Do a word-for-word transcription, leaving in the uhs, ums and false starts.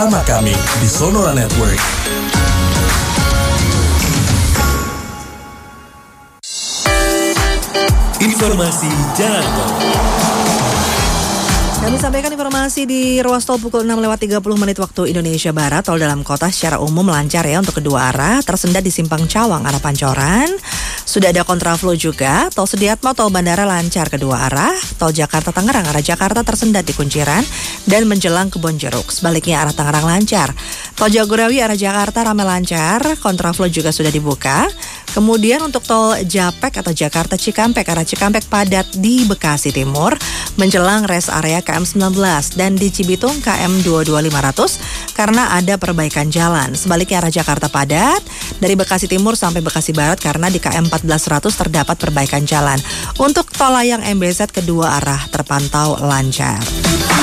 Sama kami di Sonora Network. Informasi jalan tol. Kami sampaikan informasi di ruas tol pukul enam lewat tiga puluh menit waktu Indonesia Barat. Tol dalam kota secara umum lancar ya untuk kedua arah. Tersendat di Simpang Cawang arah Pancoran. Sudah ada kontraflow juga. Tol Sediatmo, tol bandara lancar kedua arah. Tol Jakarta Tangerang arah Jakarta tersendat di Kunciran dan menjelang Kebonjeruk. Sebaliknya arah Tangerang lancar. Tol Jagorawi arah Jakarta ramai lancar. Kontraflow juga sudah dibuka. Kemudian untuk tol Japek atau Jakarta Cikampek arah Cikampek padat di Bekasi Timur menjelang rest area K M sembilan belas dan di Cibitung K M dua puluh dua lima ratus karena ada perbaikan jalan. Sebaliknya arah Jakarta padat dari Bekasi Timur sampai Bekasi Barat karena di K M empat belas seratus terdapat perbaikan jalan. Untuk tol layang M B Z kedua arah terpantau lancar.